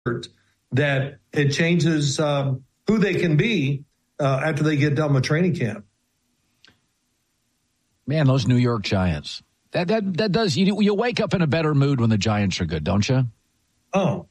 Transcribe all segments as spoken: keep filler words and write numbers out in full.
that it changes um, who they can be uh, after they get done with training camp. Man, those New York Giants. That that that does you you wake up in a better mood when the Giants are good, don't you? Oh,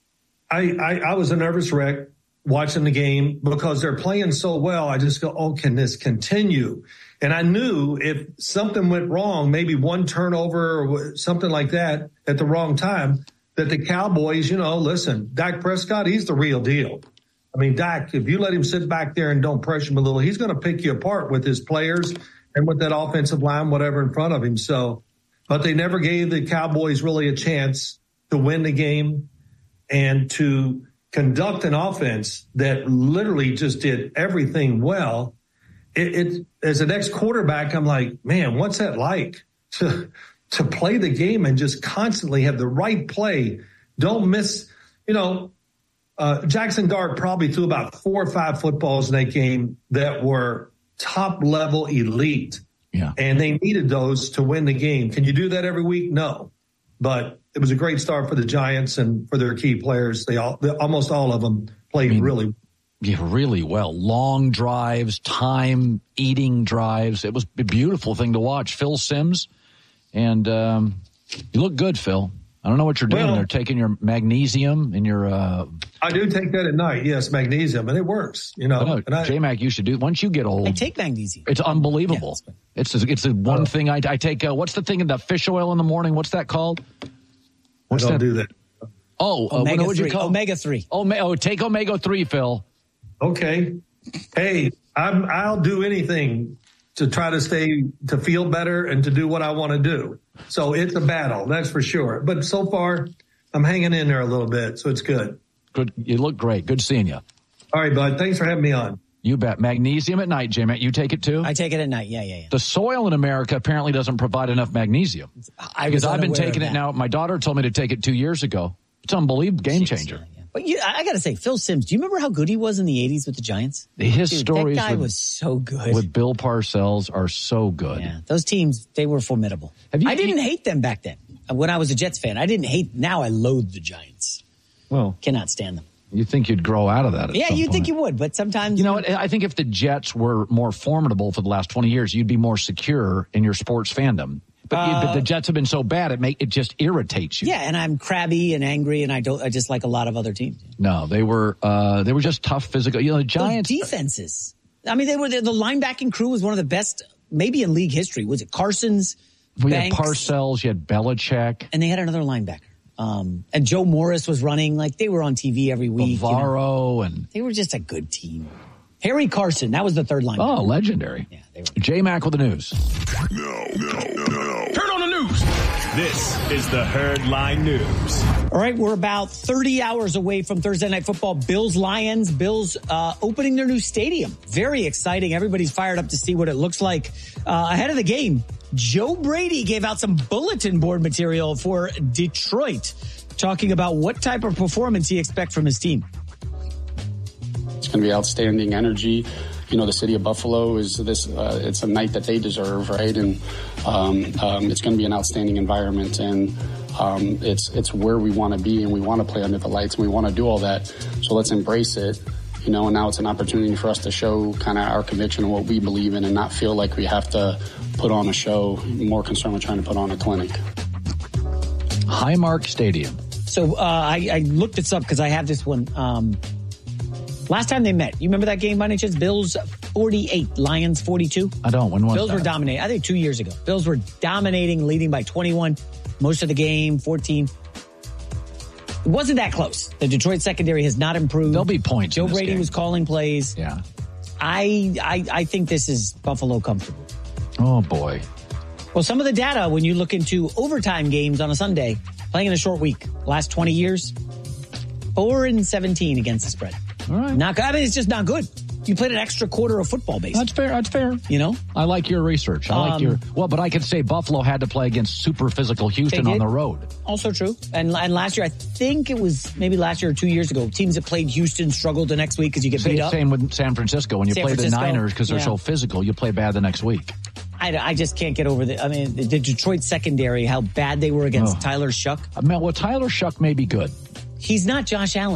I I, I was a nervous wreck watching the game because they're playing so well. I just go, oh, can this continue? And I knew if something went wrong, maybe one turnover or something like that at the wrong time, that the Cowboys, you know, listen, Dak Prescott, he's the real deal. I mean, Dak, if you let him sit back there and don't pressure him a little, he's going to pick you apart with his players and with that offensive line, whatever in front of him. So, but they never gave the Cowboys really a chance to win the game and to conduct an offense that literally just did everything well. It, it as an ex-quarterback, I'm like, man, what's that like to to play the game and just constantly have the right play? Don't miss, you know, uh, Jackson Dart probably threw about four or five footballs in that game that were top level elite. Yeah. And they needed those to win the game. Can you do that every week? No. But it was a great start for the Giants and for their key players. They all, they, almost all of them played I mean, really yeah, really well. Long drives, time eating drives. It was a beautiful thing to watch. Phil Simms. And um, you look good, Phil. I don't know what you're doing. Well, They're taking your magnesium and your. Uh, I do take that at night. Yes, magnesium, and it works. You know, no, and I, J-Mac, you should do. Once you get old, I take magnesium. It's unbelievable. Yeah, it's a, it's the one oh. thing I, I take. Uh, what's the thing in the fish oil in the morning? What's that called? What's I don't that? do that. Oh, uh, omega what would you three. call omega three? Oh, oh, take omega three, Phil. Okay. Hey, I'm, I'll do anything to try to stay, to feel better and to do what I want to do. So it's a battle, that's for sure. But so far, I'm hanging in there a little bit, so it's good. Good. You look great. Good seeing you. All right, bud. Thanks for having me on. You bet. Magnesium at night, J-Mac. You take it too? I take it at night. Yeah, yeah, yeah. The soil in America apparently doesn't provide enough magnesium. I because I've been taking it now. My daughter told me to take it two years ago. It's unbelievable. Game changer. Yeah, yeah. But you, I got to say, Phil Simms, do you remember how good he was in the eighties with the Giants? His Dude, stories that guy with, was so good. with Bill Parcells are so good. Yeah, those teams, they were formidable. Have you, I didn't you, hate them back then. When I was a Jets fan, I didn't hate. Now I loathe the Giants. Well, cannot stand them. You think you'd grow out of that? At yeah, some you point. think you would, but sometimes you know what? I think if the Jets were more formidable for the last twenty years, you'd be more secure in your sports fandom. But, uh, but the Jets have been so bad, it make it just irritates you. Yeah, and I'm crabby and angry, and I don't. I just like a lot of other teams. No, they were uh, they were just tough physical. You know, the Giants Those defenses. I mean, they were the, the linebacking crew was one of the best, maybe in league history. Was it Carson's? We Banks, had Parcells, you had Belichick, and they had another linebacker. Um, and Joe Morris was running, like they were on T V every week. Navarro, you know? and they were just a good team. Harry Carson, that was the third linebacker. Oh, legendary. Yeah, they were. J-Mac with the news. No, no, no. Turn on the news. This is the Herd Line News. All right, we're about thirty hours away from Thursday Night Football. Bills Lions. Bills uh, opening their new stadium. Very exciting. Everybody's fired up to see what it looks like uh, ahead of the game. Joe Brady gave out some bulletin board material for Detroit, talking about what type of performance he expects from his team. It's going to be outstanding energy. You know, the city of Buffalo is this, uh, it's a night that they deserve, right? And um, um, it's going to be an outstanding environment. And um, it's it's where we want to be, and we want to play under the lights, and we want to do all that. So let's embrace it. You know, and now it's an opportunity for us to show kind of our conviction and what we believe in and not feel like we have to put on a show, more concerned with trying to put on a clinic. Highmark Stadium. So uh, I, I looked this up because I have this one. Um, last time they met, you remember that game by any chance? Bills forty-eight, Lions forty-two? I don't. When was Bills that? were dominating. I think two years ago. Bills were dominating, leading by twenty-one. Most of the game, fourteen. It wasn't that close. The Detroit secondary has not improved. There'll be points. Joe Brady game. was calling plays. Yeah. I, I I think this is Buffalo comfortable. Oh, boy. Well, some of the data, when you look into overtime games on a Sunday, playing in a short week, last twenty years, four and seventeen against the spread. All right. Not good. I mean, it's just not good. You played an extra quarter of football, basically. That's fair. That's fair. You know? I like your research. I Um, like your... Well, but I could say Buffalo had to play against super physical Houston They on did. the road. Also true. And and last year, I think it was maybe last year or two years ago, teams that played Houston struggled the next week because you get See, paid up. same with San Francisco. When you San play Francisco, the Niners because they're yeah. so physical, you play bad the next week. I, I just can't get over the, I mean, the, the Detroit secondary, how bad they were against Oh. Tyler Shuck. I mean, well, Tyler Shuck may be good. He's not Josh Allen.